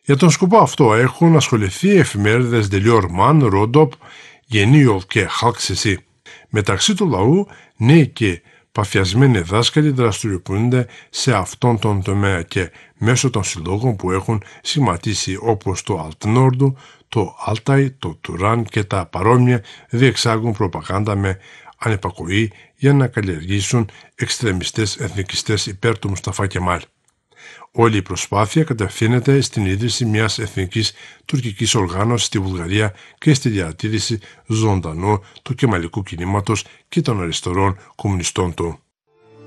Για τον σκοπό αυτό έχουν ασχοληθεί οι εφημερίδες Deliorman, Rodop, Γενίολ και Halksesi. Μεταξύ του λαού, νέοι και παθιασμένοι δάσκαλοι δραστηριοποιούνται σε αυτόν τον τομέα και μέσω των συλλόγων που έχουν σχηματίσει όπως το Altnord, το Altai, το Turan και τα παρόμοια διεξάγουν προπαγάνδα με ανυπακοή για να καλλιεργήσουν εξτρεμιστές εθνικιστές υπέρ του Μουσταφά Κεμάλ. Όλη η προσπάθεια κατευθύνεται στην ίδρυση μιας εθνικής τουρκικής οργάνωσης στη Βουλγαρία και στη διατήρηση ζωντανού του κεμαλικού κινήματος και των αριστερών κομμουνιστών του.